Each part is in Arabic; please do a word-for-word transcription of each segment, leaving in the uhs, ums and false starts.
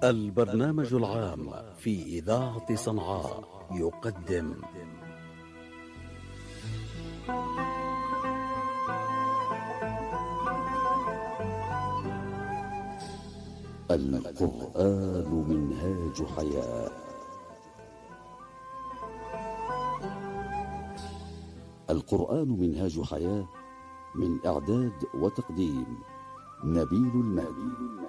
البرنامج العام في إذاعة صنعاء يقدم القرآن منهاج حياة. القرآن منهاج حياة، من إعداد وتقديم نبيل المهدي.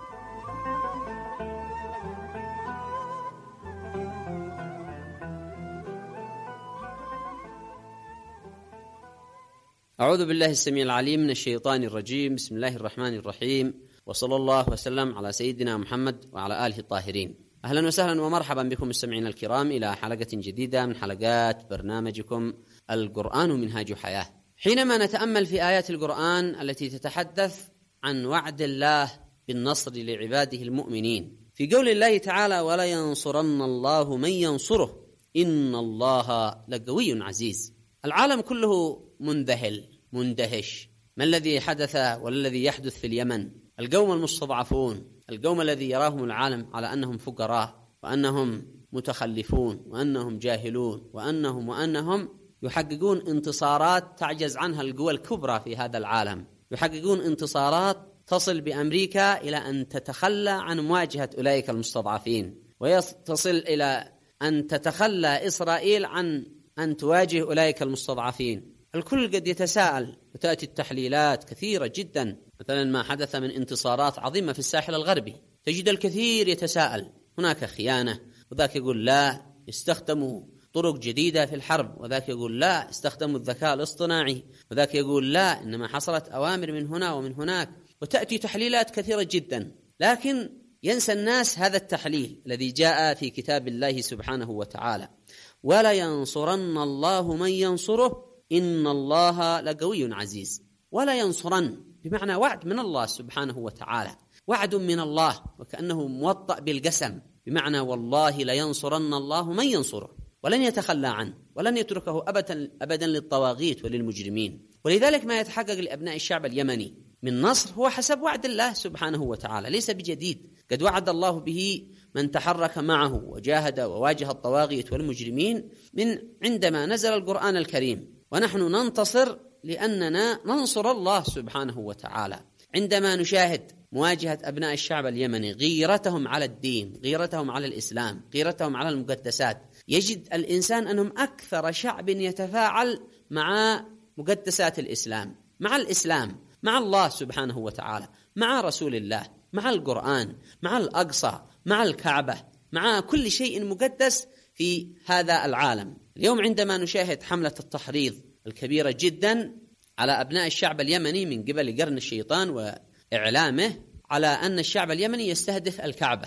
أعوذ بالله السميع العليم من الشيطان الرجيم. بسم الله الرحمن الرحيم، وصلى الله وسلم على سيدنا محمد وعلى آله الطاهرين. أهلا وسهلا ومرحبا بكم مستمعين الكرام إلى حلقة جديدة من حلقات برنامجكم القرآن منهاج حياة. حينما نتأمل في آيات القرآن التي تتحدث عن وعد الله بالنصر لعباده المؤمنين، في قول الله تعالى: ولا ينصرن الله من ينصره إن الله لقوي عزيز. العالم كله منذهل مندهش، ما الذي حدث والذي يحدث في اليمن؟ القوم المستضعفون، القوم الذي يراهم العالم على أنهم فقراء وأنهم متخلفون وأنهم جاهلون وأنهم وأنهم يحققون انتصارات تعجز عنها القوى الكبرى في هذا العالم، يحققون انتصارات تصل بأمريكا إلى أن تتخلى عن مواجهة أولئك المستضعفين، وتصل إلى أن تتخلى إسرائيل عن أن تواجه أولئك المستضعفين. الكل قد يتساءل، وتأتي التحليلات كثيرة جدا. مثلا ما حدث من انتصارات عظيمة في الساحل الغربي، تجد الكثير يتساءل: هناك خيانة، وذاك يقول لا استخدموا طرق جديدة في الحرب، وذاك يقول لا استخدموا الذكاء الاصطناعي، وذاك يقول لا إنما حصلت أوامر من هنا ومن هناك، وتأتي تحليلات كثيرة جدا. لكن ينسى الناس هذا التحليل الذي جاء في كتاب الله سبحانه وتعالى: ولا ينصرن الله من ينصره إن الله لقوي عزيز. ولا ينصرن بمعنى وعد من الله سبحانه وتعالى، وعد من الله، وكأنه موطأ بالقسم، بمعنى والله لينصرن الله من ينصره، ولن يتخلى عنه، ولن يتركه أبدا أبدا للطواغيت وللمجرمين. ولذلك ما يتحقق لأبناء الشعب اليمني من نصر هو حسب وعد الله سبحانه وتعالى، ليس بجديد. قد وعد الله به من تحرك معه وجاهد وواجه الطواغيت والمجرمين من عندما نزل القرآن الكريم، ونحن ننتصر لأننا ننصر الله سبحانه وتعالى. عندما نشاهد مواجهة أبناء الشعب اليمني، غيرتهم على الدين، غيرتهم على الإسلام، غيرتهم على المقدسات، يجد الإنسان أنهم أكثر شعب يتفاعل مع مقدسات الإسلام، مع الإسلام، مع الله سبحانه وتعالى، مع رسول الله، مع القرآن، مع الأقصى، مع الكعبة، مع كل شيء مقدس في هذا العالم. اليوم عندما نشاهد حملة التحريض الكبيرة جدا على أبناء الشعب اليمني من قبل قرن الشيطان وإعلامه على أن الشعب اليمني يستهدف الكعبة،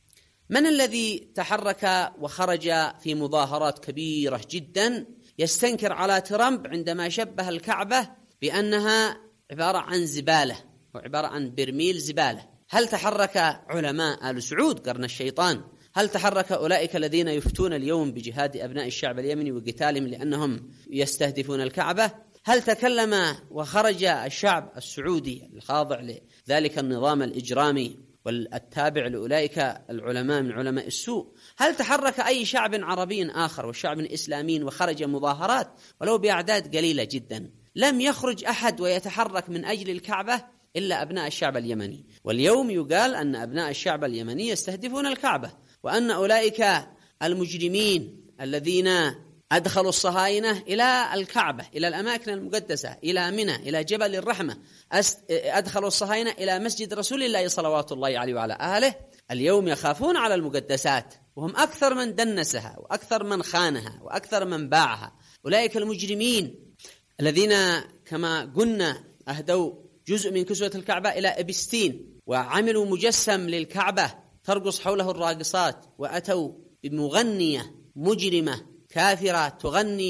من الذي تحرك وخرج في مظاهرات كبيرة جدا يستنكر على ترامب عندما شبه الكعبة بأنها عبارة عن زبالة وعبارة عن برميل زبالة؟ هل تحرك علماء آل سعود قرن الشيطان؟ هل تحرك أولئك الذين يفتون اليوم بجهاد أبناء الشعب اليمني وقتالهم لأنهم يستهدفون الكعبة؟ هل تكلم وخرج الشعب السعودي الخاضع لذلك النظام الإجرامي والتابع لأولئك العلماء من علماء السوء؟ هل تحرك أي شعب عربي آخر والشعب الإسلامي وخرج مظاهرات ولو بأعداد قليلة جدا؟ لم يخرج أحد ويتحرك من أجل الكعبة إلا أبناء الشعب اليمني. واليوم يقال أن أبناء الشعب اليمني يستهدفون الكعبة، وأن أولئك المجرمين الذين أدخلوا الصهاينة إلى الكعبة، إلى الأماكن المقدسة، إلى منى، إلى جبل الرحمة، أدخلوا الصهاينة إلى مسجد رسول الله صلوات الله عليه وعلى آله، اليوم يخافون على المقدسات، وهم أكثر من دنسها وأكثر من خانها وأكثر من باعها. أولئك المجرمين الذين كما قلنا أهدوا جزء من كسوة الكعبة إلى إبستين، وعملوا مجسم للكعبة ترقص حوله الراقصات، وأتوا بمغنية مجرمة كافرة تغني